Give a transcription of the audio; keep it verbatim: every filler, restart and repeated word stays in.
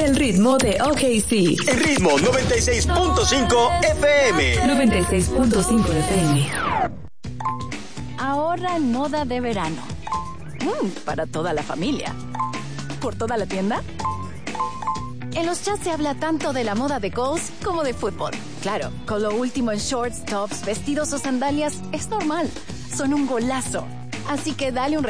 el ritmo de O K C. El ritmo noventa y seis punto cinco F M. noventa y seis punto cinco F M. Ahorra en moda de verano. Mm, para toda la familia. ¿Por toda la tienda? En los chats se habla tanto de la moda de Kohl's como de fútbol. Claro, con lo último en shorts, tops, vestidos o sandalias es normal. Son un golazo. Así que dale un